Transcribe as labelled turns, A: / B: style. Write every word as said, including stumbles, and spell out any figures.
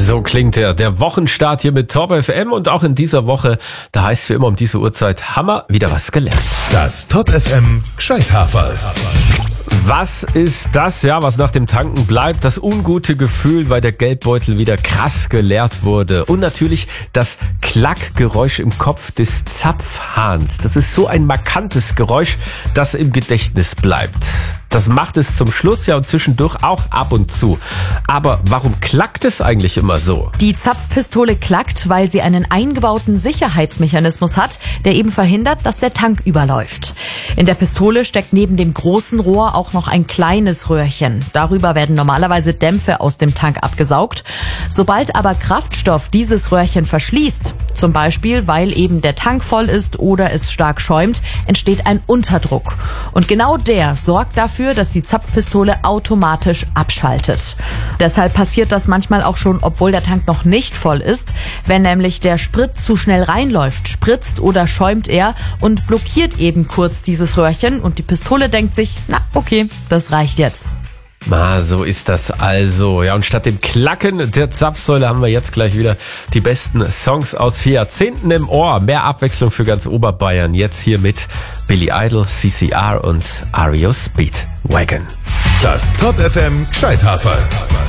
A: So klingt er, der Wochenstart hier mit Top F M und auch in dieser Woche, da heißt es wie immer um diese Uhrzeit, haben wir wieder was gelernt.
B: Das Top F M Gscheithaferl.
A: Was ist das, ja, was nach dem Tanken bleibt? Das ungute Gefühl, weil der Geldbeutel wieder krass geleert wurde. Und natürlich das Klackgeräusch im Kopf des Zapfhahns. Das ist so ein markantes Geräusch, das im Gedächtnis bleibt. Das macht es zum Schluss ja und zwischendurch auch ab und zu. Aber warum klackt es eigentlich immer so?
C: Die Zapfpistole klackt, weil sie einen eingebauten Sicherheitsmechanismus hat, der eben verhindert, dass der Tank überläuft. In der Pistole steckt neben dem großen Rohr auch noch ein kleines Röhrchen. Darüber werden normalerweise Dämpfe aus dem Tank abgesaugt. Sobald aber Kraftstoff dieses Röhrchen verschließt, zum Beispiel weil eben der Tank voll ist oder es stark schäumt, entsteht ein Unterdruck. Und genau der sorgt dafür, dass die Zapfpistole automatisch abschaltet. Deshalb passiert das manchmal auch schon, obwohl der Tank noch nicht voll ist. Wenn nämlich der Sprit zu schnell reinläuft, spritzt oder schäumt er und blockiert eben kurz dieses Röhrchen und die Pistole denkt sich, na okay, das reicht jetzt.
A: Ah, so ist das also. Ja, und statt dem Klacken der Zapfsäule haben wir jetzt gleich wieder die besten Songs aus vier Jahrzehnten im Ohr. Mehr Abwechslung für ganz Oberbayern. Jetzt hier mit Billy Idol, C C R und R E O Speedwagon.
B: Das Top F M Gscheithaferl.